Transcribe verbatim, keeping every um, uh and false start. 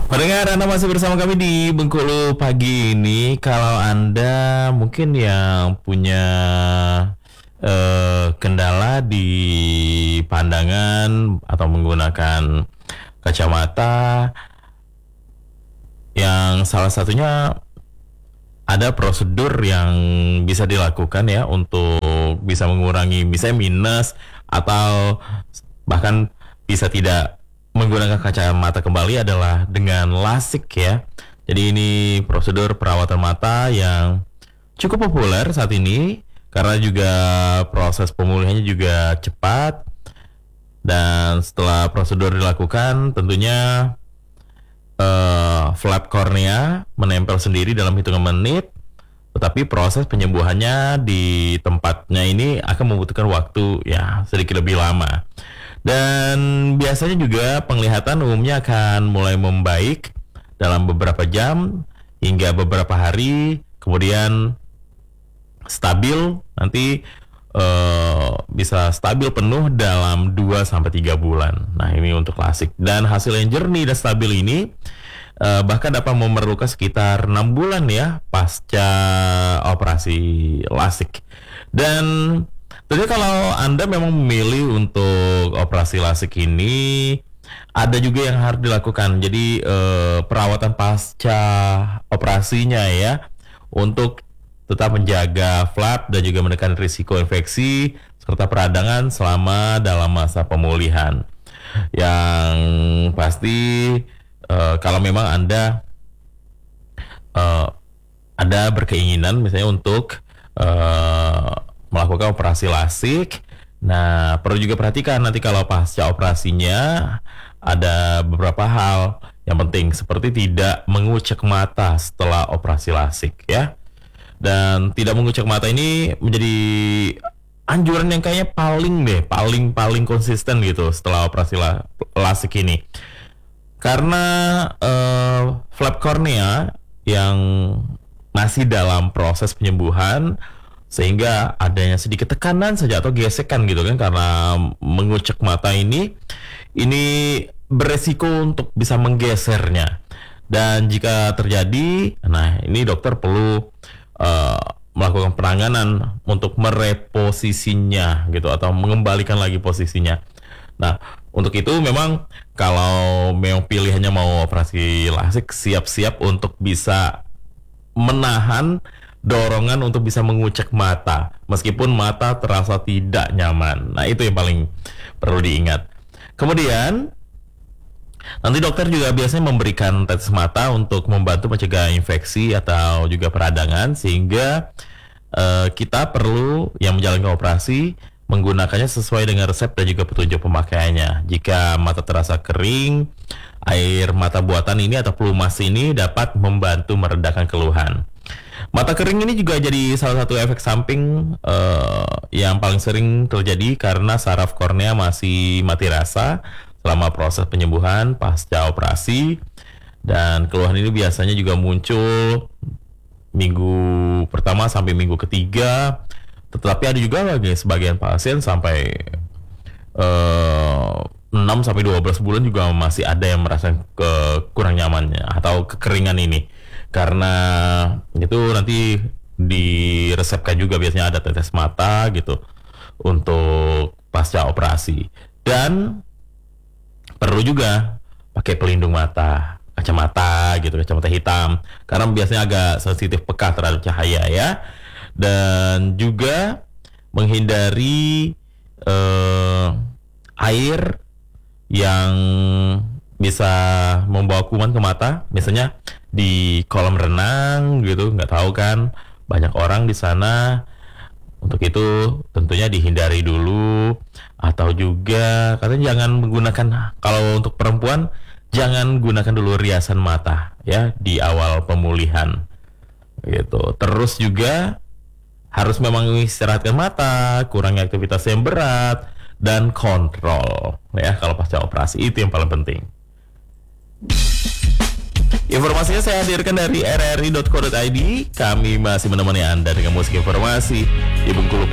Pendengar, Anda masih bersama kami di Bengkulu pagi ini. Kalau Anda mungkin yang punya eh, kendala di pandangan atau menggunakan kacamata, yang salah satunya ada prosedur yang bisa dilakukan ya untuk bisa mengurangi misalnya minus atau bahkan bisa tidak menggunakan kacamata kembali adalah dengan LASIK ya. Jadi ini prosedur perawatan mata yang cukup populer saat ini karena juga proses pemulihannya juga cepat, dan setelah prosedur dilakukan tentunya uh, flap kornea menempel sendiri dalam hitungan menit, tetapi proses penyembuhannya di tempatnya ini akan membutuhkan waktu ya sedikit lebih lama. Dan biasanya juga penglihatan umumnya akan mulai membaik dalam beberapa jam hingga beberapa hari, kemudian stabil nanti uh, bisa stabil penuh dalam dua sampai tiga bulan. Nah, ini untuk LASIK. Dan hasil yang jernih dan stabil ini uh, bahkan dapat memerlukan sekitar enam bulan ya pasca operasi LASIK. Dan jadi kalau Anda memang memilih untuk operasi LASIK ini, ada juga yang harus dilakukan. Jadi eh, perawatan pasca operasinya ya, untuk tetap menjaga flap dan juga menekan risiko infeksi serta peradangan selama dalam masa pemulihan. Yang pasti eh, kalau memang Anda eh, ada berkeinginan misalnya untuk eh, melakukan operasi LASIK. Nah, perlu juga perhatikan nanti kalau pasca operasinya ada beberapa hal yang penting seperti tidak mengucek mata setelah operasi LASIK ya. Dan tidak mengucek mata ini menjadi anjuran yang kayaknya paling deh, paling paling konsisten gitu setelah operasi LASIK ini. Karena uh, flap kornea yang masih dalam proses penyembuhan, sehingga adanya sedikit tekanan saja atau gesekan gitu kan karena mengucek mata ini ini beresiko untuk bisa menggesernya. Dan jika terjadi, nah ini dokter perlu uh, melakukan penanganan untuk mereposisinya gitu atau mengembalikan lagi posisinya. Nah, untuk itu memang kalau memang pilihannya mau operasi LASIK, siap-siap untuk bisa menahan dorongan untuk bisa mengucek mata meskipun mata terasa tidak nyaman. Nah, itu yang paling perlu diingat. Kemudian nanti dokter juga biasanya memberikan tetes mata untuk membantu mencegah infeksi atau juga peradangan, sehingga uh, kita perlu yang menjalankan operasi menggunakannya sesuai dengan resep dan juga petunjuk pemakaiannya. Jika mata terasa kering, air mata buatan ini atau pelumas ini dapat membantu meredakan keluhan. Mata kering ini juga jadi salah satu efek samping uh, yang paling sering terjadi karena saraf kornea masih mati rasa selama proses penyembuhan pasca operasi, dan keluhan ini biasanya juga muncul minggu pertama sampai minggu ketiga, tetapi ada juga lagi sebagian pasien sampai uh, enam sampai dua belas bulan juga masih ada yang merasa ke kurang nyamannya atau kekeringan ini. Karena itu nanti diresepkan juga biasanya ada tetes mata gitu untuk pasca operasi. Dan perlu juga pakai pelindung mata, kacamata gitu, kacamata hitam, karena biasanya agak sensitif peka terhadap cahaya ya. Dan juga menghindari eh, air yang bisa membawa kuman ke mata, misalnya di kolam renang gitu, nggak tahu kan banyak orang di sana. Untuk itu tentunya dihindari dulu. Atau juga katanya jangan menggunakan, kalau untuk perempuan jangan gunakan dulu riasan mata ya di awal pemulihan gitu. Terus juga harus memang istirahatkan mata, kurangi aktivitas yang berat, dan kontrol ya kalau pasca operasi. Itu yang paling penting. Informasinya saya hadirkan dari r r i dot co dot i d. Kami masih menemani Anda dengan musik informasi di Bengkulu